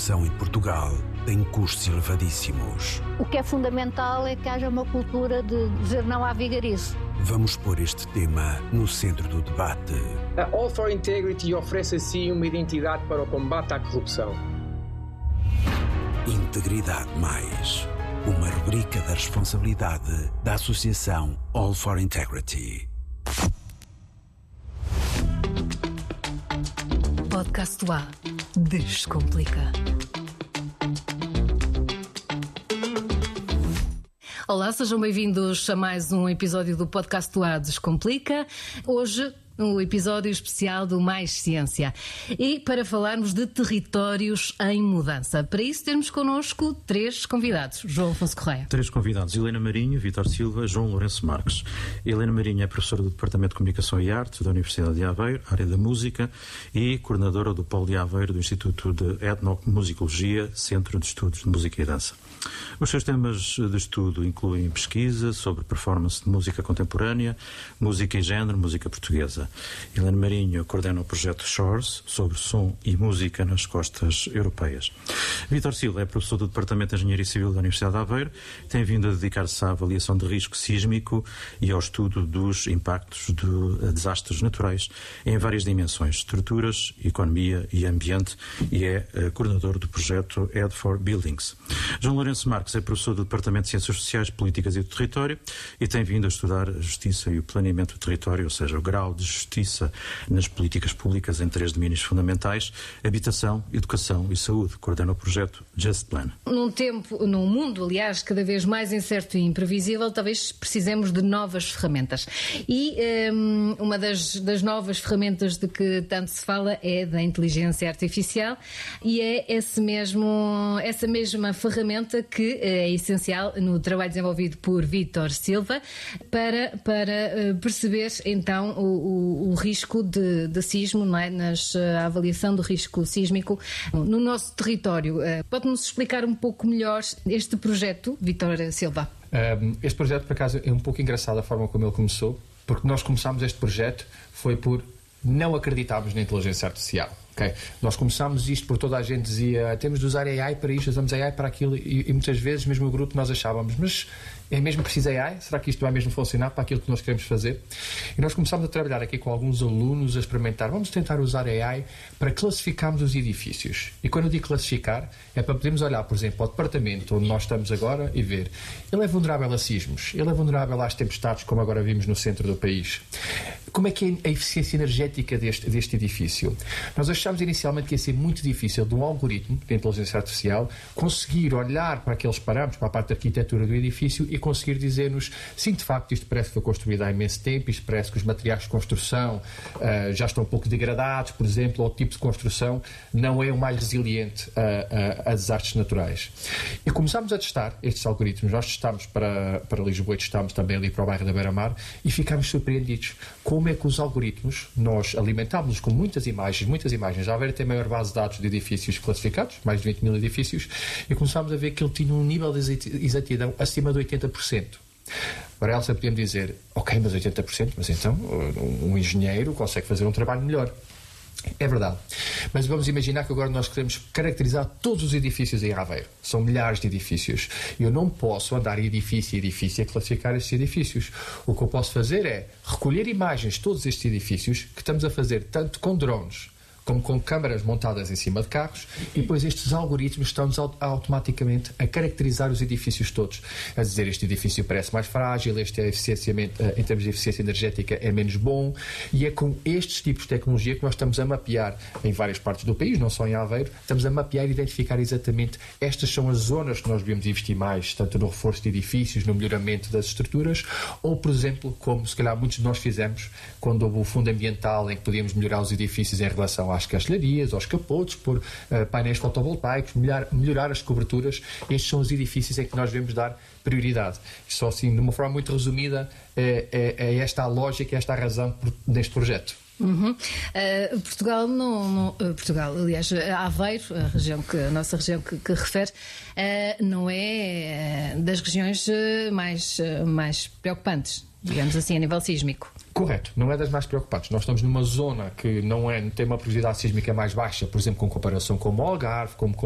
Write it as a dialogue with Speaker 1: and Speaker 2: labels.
Speaker 1: habitação em Portugal tem custos elevadíssimos.
Speaker 2: O que é fundamental é que haja uma cultura de dizer não à vigarice.
Speaker 1: Vamos pôr este tema no centro do debate.
Speaker 3: A All for Integrity oferece assim uma identidade para o combate à corrupção.
Speaker 1: Integridade Mais, uma rubrica da responsabilidade da Associação All for Integrity.
Speaker 4: Podcast UA Descomplica. Olá, sejam bem-vindos a mais um episódio do Podcast UA Descomplica. Hoje, um episódio especial do Mais Ciência. E para falarmos de territórios em mudança. Para isso temos connosco 3 convidados. João Afonso Correia.
Speaker 5: 3 convidados. Helena Marinho, Vítor Silva, João Lourenço Marques. Helena Marinho é professora do Departamento de Comunicação e Arte da Universidade de Aveiro, área da música, e coordenadora do Polo de Aveiro do Instituto de Etnomusicologia, Centro de Estudos de Música e Dança. Os seus temas de estudo incluem pesquisa sobre performance de música contemporânea, música e género, música portuguesa. Helena Marinho coordena o projeto Shores, sobre som e música nas costas europeias. Vítor Silva é professor do Departamento de Engenharia Civil da Universidade de Aveiro, tem vindo a dedicar-se à avaliação de risco sísmico e ao estudo dos impactos de desastres naturais em várias dimensões, estruturas, economia e ambiente, e é coordenador do projeto Ed for Buildings. João Lourenço Marques é professor do Departamento de Ciências Sociais, Políticas e do Território e tem vindo a estudar a justiça e o planeamento do território, ou seja, o grau de justiça nas políticas públicas em 3 domínios fundamentais: habitação, educação e saúde. Coordena o projeto Just Plan.
Speaker 4: Num mundo, aliás, cada vez mais incerto e imprevisível, talvez precisemos de novas ferramentas. E uma das novas ferramentas de que tanto se fala é da inteligência artificial, e é essa mesma ferramenta que é essencial no trabalho desenvolvido por Vítor Silva para perceber então o risco de sismo, não é? A avaliação do risco sísmico no nosso território. Pode-nos explicar um pouco melhor este projeto, Vítor Silva?
Speaker 6: Este projeto, por acaso, é um pouco engraçado a forma como ele começou, porque nós começámos este projeto foi por não acreditarmos na inteligência artificial. Okay. Nós começámos isto porque toda a gente dizia temos de usar AI para isto, usamos AI para aquilo, e muitas vezes, mesmo o grupo, nós achávamos, mas é mesmo preciso AI? Será que isto vai mesmo funcionar para aquilo que nós queremos fazer? E nós começámos a trabalhar aqui com alguns alunos a experimentar, vamos tentar usar AI para classificarmos os edifícios. E quando eu digo classificar, é para podermos olhar, por exemplo, ao departamento onde nós estamos agora e ver, ele é vulnerável a sismos, ele é vulnerável às tempestades, como agora vimos no centro do país. Como é que é a eficiência energética deste edifício? Nós achámos inicialmente que ia ser muito difícil de um algoritmo de inteligência artificial conseguir olhar para aqueles parâmetros, para a parte da arquitetura do edifício e conseguir dizer-nos, sim, de facto, isto parece que foi construído há imenso tempo, isto parece que os materiais de construção já estão um pouco degradados, por exemplo, ou o tipo de construção não é o mais resiliente a desastres naturais. E começámos a testar estes algoritmos. Nós testámos para Lisboa e testámos também ali para o bairro da Beira-Mar e ficámos surpreendidos. Como é que os algoritmos, nós alimentámos-los com muitas imagens. Já Aveiro tem a maior base de dados de edifícios classificados, mais de 20 mil edifícios, e começámos a ver que ele tinha um nível de exatidão acima de 80%. Para Elsa podíamos dizer, ok, mas 80%, mas então um engenheiro consegue fazer um trabalho melhor. É verdade. Mas vamos imaginar que agora nós queremos caracterizar todos os edifícios em Aveiro. São milhares de edifícios. Eu não posso andar edifício a edifício a classificar estes edifícios. O que eu posso fazer é recolher imagens de todos estes edifícios que estamos a fazer tanto com drones como com câmaras montadas em cima de carros, e depois estes algoritmos estão-nos automaticamente a caracterizar os edifícios todos. A dizer, este edifício parece mais frágil, este em termos de eficiência energética é menos bom, e é com estes tipos de tecnologia que nós estamos a mapear em várias partes do país, não só em Aveiro, estamos a mapear e identificar exatamente estas são as zonas que nós devemos investir mais, tanto no reforço de edifícios, no melhoramento das estruturas, ou, por exemplo, como se calhar muitos de nós fizemos quando houve o fundo ambiental em que podíamos melhorar os edifícios em relação às castelharias, aos capotes, por painéis fotovoltaicos, melhorar as coberturas. Estes são os edifícios em que nós devemos dar prioridade. Só assim, de uma forma muito resumida, é esta a lógica, esta a razão neste projeto.
Speaker 4: Portugal, aliás, Aveiro, a nossa região que refere, não é das regiões mais preocupantes, digamos assim, a nível sísmico.
Speaker 6: Correto, não é das mais preocupantes. Nós estamos numa zona que não tem uma probabilidade sísmica mais baixa, por exemplo, com comparação com o Algarve, como